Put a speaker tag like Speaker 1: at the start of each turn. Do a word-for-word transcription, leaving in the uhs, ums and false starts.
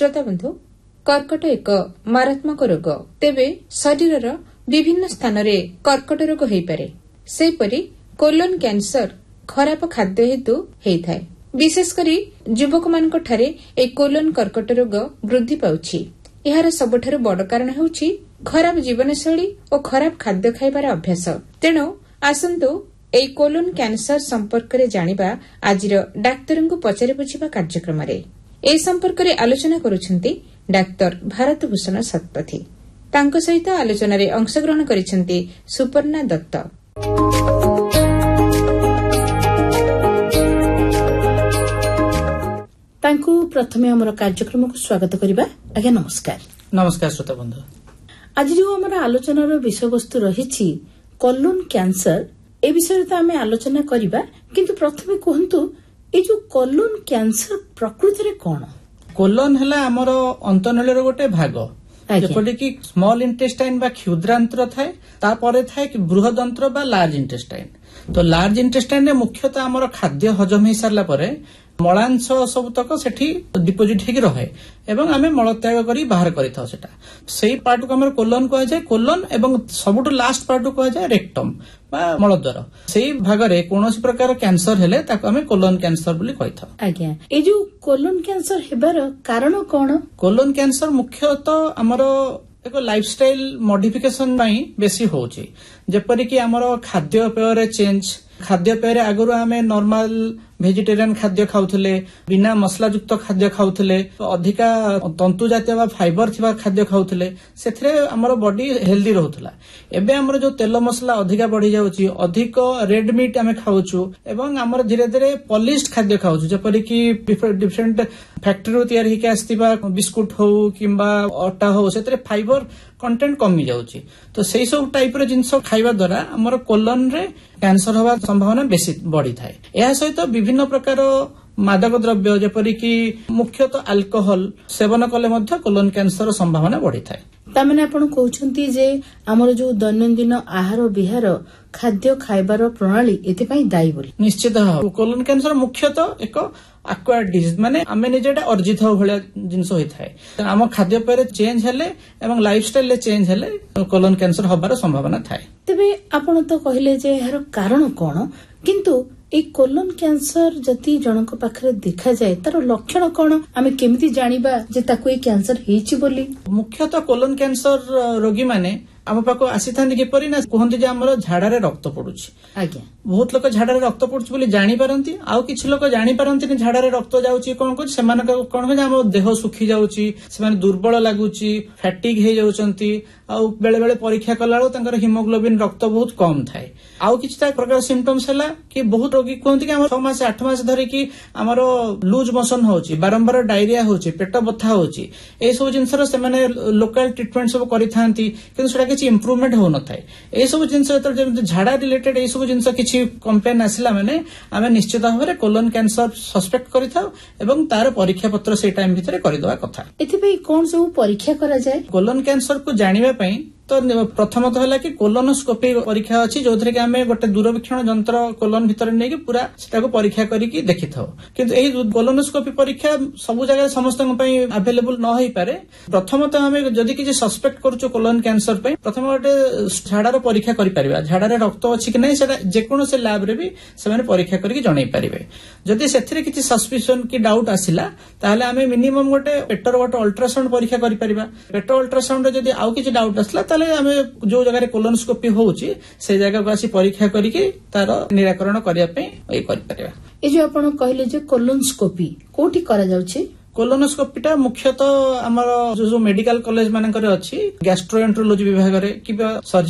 Speaker 1: श्रोता बंधु कर्कट एक मारात्मक रोग तेबे शरीरर विभिन्न स्थान रे कर्कट रोग होई पारे सेपरि कोलोन कैंसर खराब खाद्य हेतु हेइथाय विशेषकरी युवक मानक ठारे ए कोलोन कर्कट रोग वृद्धि पाउछि। एहार सबठारु बड़ कारण हेउछि खराब जीवनशैली और खराब खाद्य खाइबार अभ्यास। तेणु आसंतु ए कोलोन कैंसर संपर्क रे जानिबा आजिर डाक्तरंकु पचारि बुझिबा कार्यक्रम रे ए संपर्क रे आलोचना करुछंती डाक्तर भारत भूषण शतपथी। तांको सहित आलोचना रे अंशग्रहण करिसेंती सुपर्णा दत्त। तांको प्रथमे हमर कार्यक्रम को स्वागत करिबा। आज्ञा नमस्कार।
Speaker 2: नमस्कार श्रोता बंधु।
Speaker 1: आज जो हमर आलोचनार विषय वस्तु रहिछि कोलोन कैंसर ए विषय तो आमे आलोचना करिबा, किंतु प्रथमे कहंतु ए जो कोलोन कैंसर प्रकृति रे कोन?
Speaker 2: कोलोन हला हमर अंतनळीर गोटे भाग जेपरि कि स्मॉल इंटेस्टाइन बा क्षुद्रांत्र थाए, तापरे थाए कि बृहदंत्र बा लार्ज इंटेस्टाइन। तो लार्ज इंटेस्टाइन रे मुख्यतः हमर खाद्य हजम हो सारला परे मलांश सबतक सेठी डिपोजिट हेकि रहे एवं आमे मलत्याग करी बाहर करिथाउ। सेटा सेही पार्ट को हमर कोलोन कहै जाय। कोलोन एवं सबटु लास्ट पार्ट को कहै जाय रेक्टम बा मलद्वार। सेही भाग रे कोनोसी प्रकार कैंसर हेले ताको आमे कोलोन कैंसर बोली कहिथाउ।
Speaker 1: आज्ञा ए जो कोलोन कैंसर हेबार कारण कोन?
Speaker 2: कोलोन कैंसर मुख्यतः हमर एक लाइफस्टाइल मॉडिफिकेशन पई बेसी होउची। जेपरि कि हमर खाद्य पेय रे चेंज, खाद्य पेय रे आगरु आमे नॉर्मल भेजिटेरियन खाद्य खाउथले, बिना मसला युक्त खाद्य खाउथले, अधिका तंतु जातीय बा फाइबर थिबा खाद्य खाउथले, सेथरे हमर बॉडी हेल्दी रहउथला। एबे हमर जो तेल मसला अधिका बढ़ी जाउची, अधिक रेड मीट आमे खाउछु एवं हमर धीरे धीरे पॉलिश्ड खाद्य खाउछु। जेपरि कि डिफरेंट फैक्टरी रो तयार हिके आस्तिबा बिस्कुट हो किंबा अटा हो, सेथरे फाइबर कंटेंट कमी जाउची। तो सेही सब टाइप रो जिंस खाइबा द्वारा हमर कोलोन रे कैंसर होबा संभावना बेसी बढ़ी थाए। एहा सहित विभिन्न प्रकार मादक द्रव्य जेपरि कि मुख्यतः अल्कोहल सेवन कले मध्य कोलोन कैंसर संभावना बढ़ी थाए।
Speaker 1: तामाने आपण कहउछंती जे हमर जो दैनंदिन आहार विहार खाद्य खाइबार प्रणाली एते पई दायी बोली।
Speaker 2: निश्चित कोलोन कैंसर मुख्यतः एक एक्वायर्ड डिजीज, माने आमे निजेटा अर्जित भलिया जिंस होई थाए। हम खाद्य पेय चेंज हेले एवं लाइफस्टाइल ले चेंज हेले कोलोन कैंसर होबार संभावना थाए।
Speaker 1: तबे आपण तो कहिले जे एहार कारण कोन, किंतु ए कोलोन कैंसर जति जनक पाखरे देखा जाए तार लक्षण कोन? आमे केमिति जानिबा जे ताको ए कैंसर हेछि बोली?
Speaker 2: मुख्यतः कोलोन कैंसर रोगी माने आम पाक आसी था किपरि ना कहते जे हमर झाड़ारे रक्त पड़ुछि।
Speaker 1: आज्ञा
Speaker 2: बहुत लोक झाड़ारे रक्त पड़ुछि बोली जानि पारंती, आउ किछि लोक जानि पारंती नि झाड़ारे रक्त जाउछि। कोन कोन सेमान कोन कोन हम देह सुखी जाउछि, सेमान दुर्बल लागुछि, फैटिग हे जाउछंती, आउ बेले बेले परीक्षा कलाळो तांकर हिमोग्लोबिन रक्त बहुत कम थाए। आउ किछि ता प्रकार सिम्पटम्स हला कि बहुत रोगी कहନ୍ତି कि हम छह मास आठ मास धरि कि हमरो लूज मोशन होछि, बारंबार डायरिया होछि, पेट बथा होछि, ए सब जिंसर से माने लोकल ट्रीटमेंट सब करिथांती, किंतु सेटा किछि इंप्रूवमेंट हो न थाए। ए सब जिंस त जे झाड़ा रिलेटेड ए सब जिंस किछि कंप्लेन आसिला माने आमे निश्चित भाबरे कोलोन कैंसर सस्पेक्ट करिथाउ एवं तार परीक्षा पत्र से टाइम भितरे करिदवा कथा।
Speaker 1: एथि पई कोन सब परीक्षा करा जाय?
Speaker 2: कोलोन कैंसर को जानिबा पई तो प्रथमतः होला कि कोलोनोस्कोपी परीक्षा अछि, जोथरे कि आमे गोटे दूरवीक्षण यंत्र कोलोन भितर नै कि पूरा सेटा को परीक्षा करी कि देखिथाउ। किंतु एही कोलोनोस्कोपी परीक्षा सब जगह समस्त पई अवेलेबल न होई पारे। प्रथमतः आमे जदि कि सस्पेक्ट करछु कोलोन कैंसर पई प्रथम गोटे झाड़ार परीक्षा करि परिबा, झाड़ारे रक्त अछि कि नै सेटा जे कोनो से लैब रे भी सेमाने परीक्षा करी कि जणै परिबे। जदि सेथिरे किछि सस्पिशन कि डाउट आसिला ताहाले आमे मिनिमम गोटे पेटर गोटे अल्ट्रासाउंड परीक्षा करि परिबा। पेटर अल्ट्रासाउंड रे जदि आउ किछि डाउट आसला ताले आमे जो जगह कोलोनोस्कोपी होउची से जगह को आसी परीक्षा करिके तार निराकरण करिया पे ए करि परिबा।
Speaker 1: ए जो आपण कहले जे कोलोनोस्कोपी कोठी करा जाउची?
Speaker 2: कोलोनोस्कोपीटा मुख्यतः हमर जो मेडिकल कॉलेज मानकर अछि गैस्ट्रोएंट्रोलॉजी विभाग रे कि